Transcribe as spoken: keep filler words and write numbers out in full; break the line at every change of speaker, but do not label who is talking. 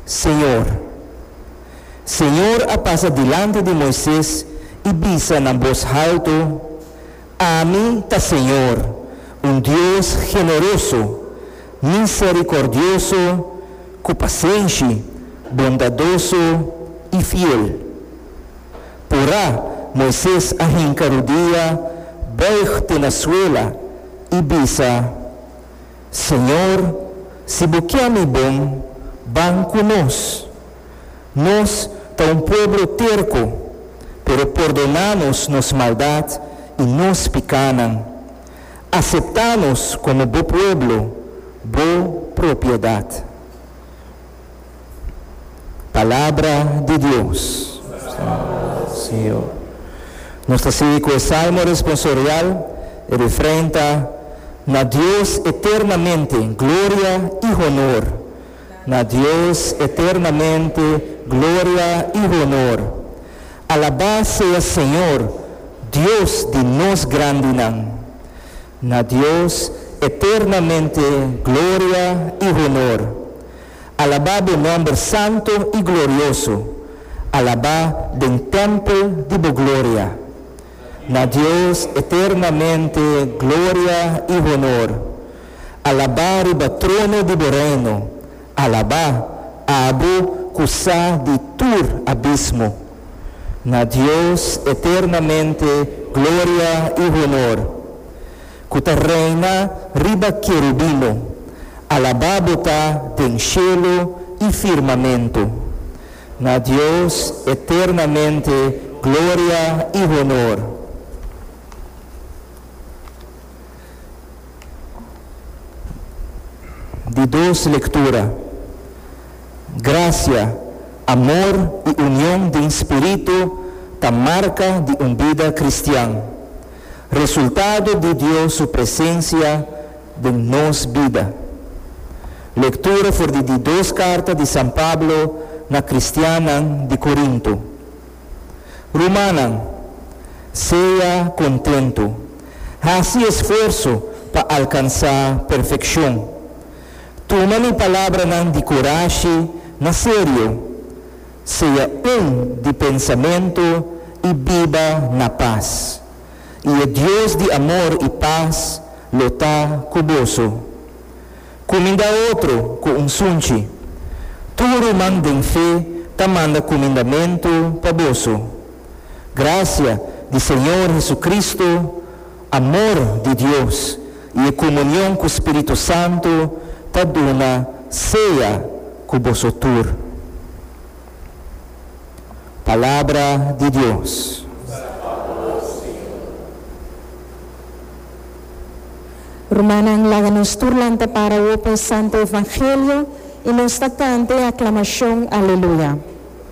Senhor. Senhor passa diante de Moisés e disse na voz alta: a mim está Senhor, um Deus generoso, misericordioso, compaciente, bondadoso e fiel. Porá, Moisés arranca o dia, beijte na suela e disse: Senhor, se boqueame bom, van conosco. Nós tá um povo terco, pero perdonanos nos maldade e nos pecanan. Aceptanos como bom povo, boa propriedade. Palavra de Deus. Senhor. Nuestra cívico salmo responsorial refrenta na Deus eternamente glória e honor. Na Deus eternamente glória e honor. Alabado seja Senhor, Deus de nós grandinan. Na Deus eternamente glória e honor. Alabado o nome santo e glorioso. Alabado del templo de glória. Na Deus eternamente glória e honor. Alabado o patrono de reino. Alabado a Abu Kusá de tur abismo. Na Deus eternamente glória e honor. Cuta reina riba querubino. Alabado está den cielo e firmamento. Na Deus eternamente glória e honor. De dos lectura. Graça, amor e união de espírito da marca de uma vida cristã. Resultado de Deus sua presença de nossa vida. Lectura for de duas cartas de São Pablo na cristiana de Corinto. Romana, seja contento. Hace esforço para alcançar perfeição. Toma minha palavra de coragem, na sério. Seja um de pensamento e viva na paz. E o Deus de amor e paz lo está conosco. Comenda outro com um sunchi. Todo man de fé tamanda comendamento para vosso. Graça de Senhor Jesucristo, amor de Deus e comunhão com o Espírito Santo, taduna seja com vosotros. Palavra de Deus.
Romanang laganos turlante para o Santo Evangelho e nos tacante aclamação, aleluia.